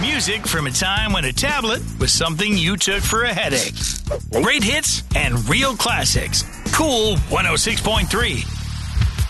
Music from a time when a tablet was something you took for a headache. Great hits and real classics. Cool 106.3.